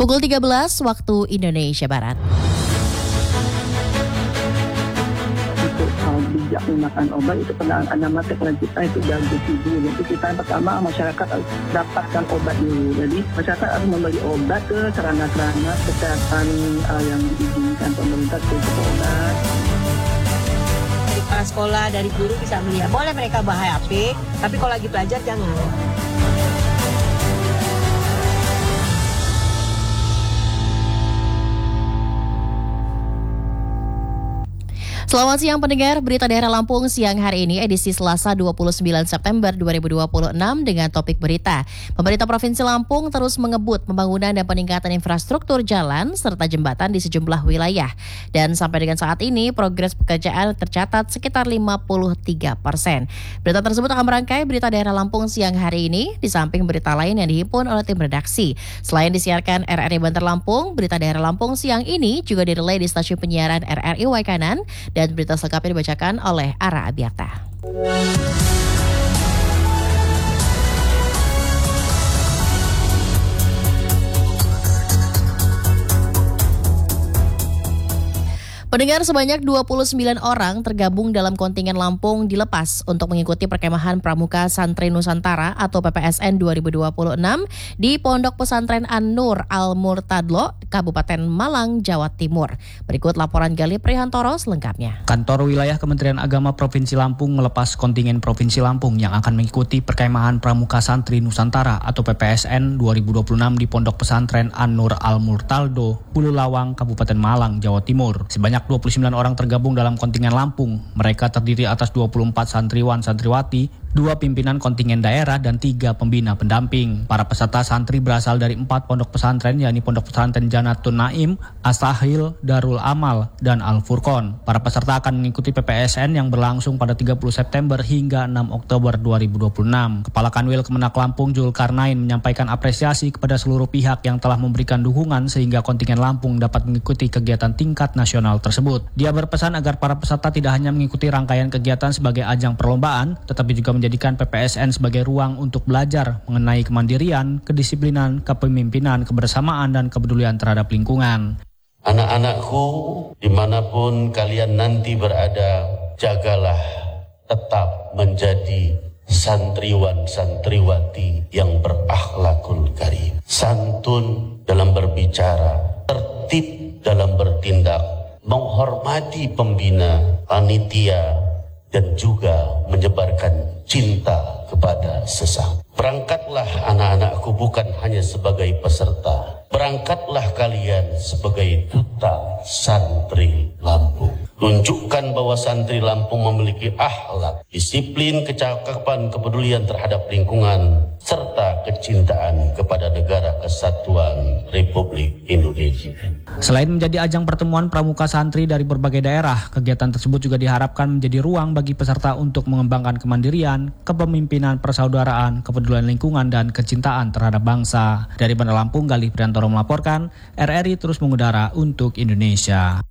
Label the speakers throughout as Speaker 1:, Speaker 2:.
Speaker 1: Pukul 13 waktu Indonesia Barat.
Speaker 2: Bijak memakan obat itu nama tagline kita itu jaga tubuh. Jadi kita pertama masyarakat harus dapatkan obat dulu. Jadi masyarakat harus membeli obat ke sarana-sarana kesehatan yang diizinkan pemerintah untuk obat.
Speaker 3: Para sekolah dari guru bisa melihat. Boleh mereka bawa HP, tapi kalau lagi belajar jangan.
Speaker 1: Selamat siang pendengar, berita daerah Lampung siang hari ini edisi Selasa 29 September 2026 dengan topik berita. Pemerintah Provinsi Lampung terus mengebut pembangunan dan peningkatan infrastruktur jalan serta jembatan di sejumlah wilayah. Dan sampai dengan saat ini progres pekerjaan tercatat sekitar 53%. Berita tersebut akan merangkai berita daerah Lampung siang hari ini di samping berita lain yang dihimpun oleh tim redaksi. Selain disiarkan RRI Banter Lampung, berita daerah Lampung siang ini juga direlay di stasiun penyiaran RRI Waikanan dan berita selengkapnya dibacakan oleh Ara Abiarta. Pendengar, sebanyak 29 orang tergabung dalam kontingen Lampung dilepas untuk mengikuti perkemahan Pramuka Santri Nusantara atau PPSN 2026 di Pondok Pesantren An-Nur Al-Murtadlo, Kabupaten Malang, Jawa Timur. Berikut laporan Gali Prihantoro selengkapnya.
Speaker 4: Kantor Wilayah Kementerian Agama Provinsi Lampung melepas kontingen Provinsi Lampung yang akan mengikuti perkemahan Pramuka Santri Nusantara atau PPSN 2026 di Pondok Pesantren An-Nur Al-Murtadlo, Hulu Lawang, Kabupaten Malang, Jawa Timur. Sebanyak 29 orang tergabung dalam kontingen Lampung. Mereka terdiri atas 24 santriwan santriwati, 2 pimpinan kontingen daerah, dan 3 pembina pendamping. Para peserta santri berasal dari 4 pondok pesantren, yakni Pondok Pesantren Janatun Naim, As-Sahil, Darul Amal, dan Al-Furqon. Para peserta akan mengikuti PPSN yang berlangsung pada 30 September hingga 6 Oktober 2026. Kepala Kanwil Kemenak Lampung Zulkarnain menyampaikan apresiasi kepada seluruh pihak yang telah memberikan dukungan sehingga kontingen Lampung dapat mengikuti kegiatan tingkat nasional tersebut. Dia berpesan agar para peserta tidak hanya mengikuti rangkaian kegiatan sebagai ajang perlombaan, tetapi juga menjadikan PPSN sebagai ruang untuk belajar mengenai kemandirian, kedisiplinan, kepemimpinan, kebersamaan, dan kepedulian terhadap lingkungan.
Speaker 5: Anak-anakku, dimanapun kalian nanti berada, jagalah tetap menjadi santriwan-santriwati yang berakhlakul karim, santun dalam berbicara, tertib dalam bertindak, menghormati pembina, panitia, dan juga menyebarkan cinta kepada sesama. Berangkatlah anak-anakku bukan hanya sebagai peserta. Berangkatlah kalian sebagai duta santri Lampung. Tunjukkan bahwa santri Lampung memiliki akhlak, disiplin, kecakapan, kepedulian terhadap lingkungan, serta kecintaan kepada Negara Kesatuan Republik Indonesia.
Speaker 4: Selain menjadi ajang pertemuan pramuka santri dari berbagai daerah, kegiatan tersebut juga diharapkan menjadi ruang bagi peserta untuk mengembangkan kemandirian, kepemimpinan, persaudaraan, kepedulian lingkungan, dan kecintaan terhadap bangsa. Dari Bandar Lampung, Gali Priantoro melaporkan, RRI terus mengudara untuk Indonesia.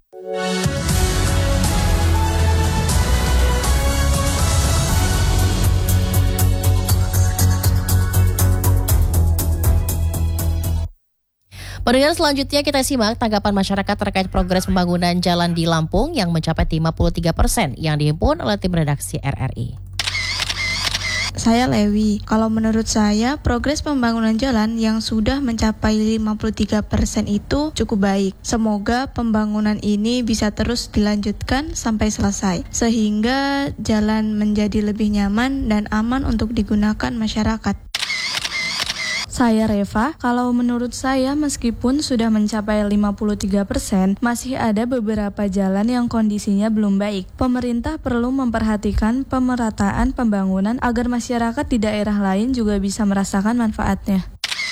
Speaker 1: Pendengar, selanjutnya kita simak tanggapan masyarakat terkait progres pembangunan jalan di Lampung yang mencapai 53% yang dihimpun oleh tim redaksi RRI.
Speaker 6: Saya Lewi. Kalau menurut saya, progres pembangunan jalan yang sudah mencapai 53% itu cukup baik. Semoga pembangunan ini bisa terus dilanjutkan sampai selesai, sehingga jalan menjadi lebih nyaman dan aman untuk digunakan masyarakat. Saya Reva, kalau menurut saya meskipun sudah mencapai 53%, masih ada beberapa jalan yang kondisinya belum baik. Pemerintah perlu memperhatikan pemerataan pembangunan agar masyarakat di daerah lain juga bisa merasakan manfaatnya.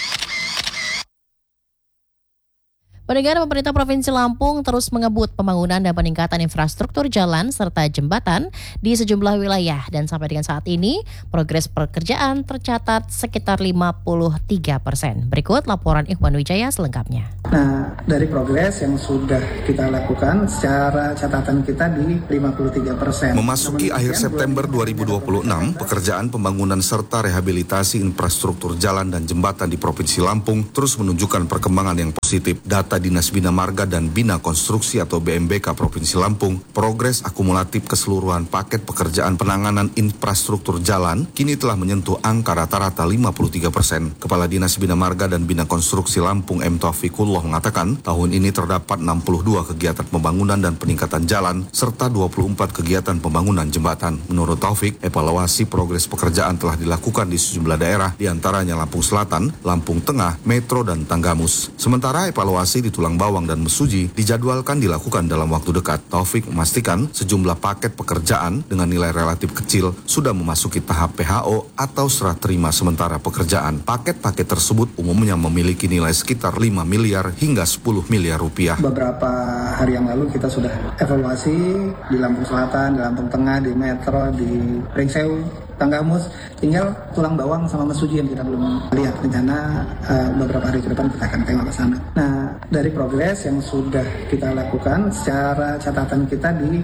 Speaker 1: Pendengar, pemerintah Provinsi Lampung terus mengebut pembangunan dan peningkatan infrastruktur jalan serta jembatan di sejumlah wilayah, dan sampai dengan saat ini progres pekerjaan tercatat sekitar 53%. Berikut laporan Ikhwan Wijaya selengkapnya.
Speaker 7: Nah, dari progres yang sudah kita lakukan, secara catatan kita di 53%.
Speaker 8: Memasuki akhir September 2026, pekerjaan pembangunan serta rehabilitasi infrastruktur jalan dan jembatan di Provinsi Lampung terus menunjukkan perkembangan yang positif. positif. Data Dinas Bina Marga dan Bina Konstruksi atau BMBK Provinsi Lampung, progres akumulatif keseluruhan paket pekerjaan penanganan infrastruktur jalan kini telah menyentuh angka rata-rata 53%. Kepala Dinas Bina Marga dan Bina Konstruksi Lampung M. Taufikullah mengatakan, tahun ini terdapat 62 kegiatan pembangunan dan peningkatan jalan serta 24 kegiatan pembangunan jembatan. Menurut Taufik, evaluasi progres pekerjaan telah dilakukan di sejumlah daerah, diantaranya Lampung Selatan, Lampung Tengah, Metro, dan Tanggamus. Sementara evaluasi di Tulang Bawang dan Mesuji dijadwalkan dilakukan dalam waktu dekat. Taufik memastikan sejumlah paket pekerjaan dengan nilai relatif kecil sudah memasuki tahap PHO atau serah terima sementara pekerjaan. Paket-paket tersebut umumnya memiliki nilai sekitar 5 miliar hingga 10 miliar rupiah.
Speaker 7: Beberapa hari yang lalu kita sudah evaluasi di Lampung Selatan, di Lampung Tengah, di Metro, di Ringsewu, Tanggamus, tinggal Tulang Bawang sama Mesuji yang kita belum lihat. Rencana beberapa hari ke depan kita akan tengok ke sana. Nah, dari progres yang sudah kita lakukan, secara catatan kita di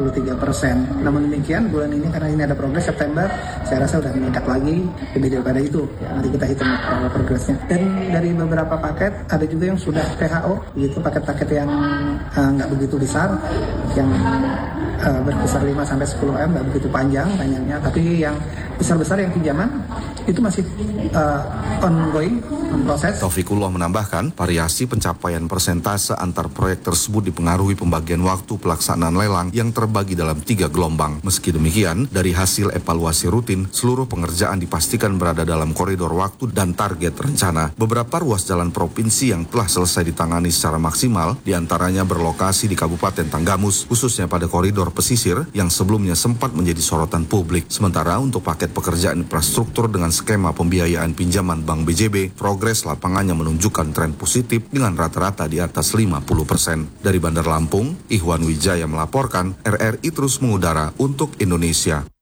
Speaker 7: 53%. Namun demikian, bulan ini karena ini ada progres September, saya rasa sudah meningkat lagi lebih daripada itu. Nanti kita hitung progresnya. Dan dari beberapa paket, ada juga yang sudah PHO, gitu, paket-paket yang nggak begitu besar, yang berkisar 5-10 M, nggak begitu panjangnya, tapi yang besar-besar yang pinjaman itu masih ongoing, proses.
Speaker 8: Taufikullah menambahkan, variasi pencapaian persentase antar proyek tersebut dipengaruhi pembagian waktu pelaksanaan lelang yang terbagi dalam 3 gelombang. Meski demikian, dari hasil evaluasi rutin, seluruh pengerjaan dipastikan berada dalam koridor waktu dan target rencana. Beberapa ruas jalan provinsi yang telah selesai ditangani secara maksimal, diantaranya berlokasi di Kabupaten Tanggamus, khususnya pada koridor pesisir yang sebelumnya sempat menjadi sorotan publik. Sementara untuk paket pekerjaan infrastruktur dengan skema pembiayaan pinjaman Bank BJB, progres lapangannya menunjukkan tren positif dengan rata-rata di atas 50%. Dari Bandar Lampung, Ihwan Wijaya melaporkan, RRI terus mengudara untuk Indonesia.